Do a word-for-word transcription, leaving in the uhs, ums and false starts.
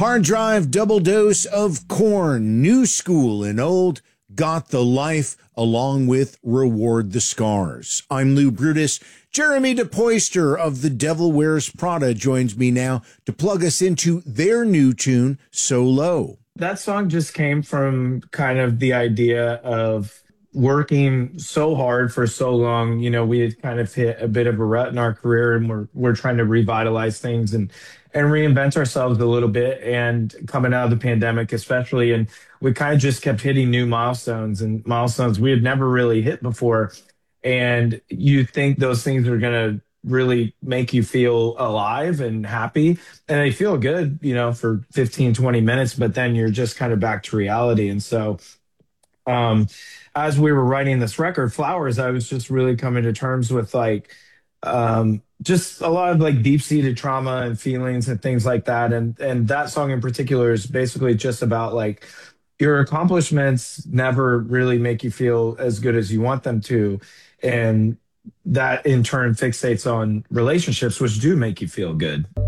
Hard Drive Double Dose of Corn, New School and Old, Got the Life, along with Reward the Scars. I'm Lou Brutus. Jeremy DePoister of The Devil Wears Prada joins me now to plug us into their new tune, So Low. That song just came from kind of the idea of working so hard for so long. You know, we had kind of hit a bit of a rut in our career, and we're we're trying to revitalize things and and reinvent ourselves a little bit. And coming out of the pandemic, especially, and we kind of just kept hitting new milestones and milestones we had never really hit before. And you think those things are going to really make you feel alive and happy, and they feel good, you know, for fifteen, twenty minutes, but then you're just kind of back to reality. And so um as we were writing this record, Flowers, I was just really coming to terms with like um just a lot of like deep-seated trauma and feelings and things like that. And and that song in particular is basically just about like your accomplishments never really make you feel as good as you want them to. And that in turn fixates on relationships, which do make you feel good.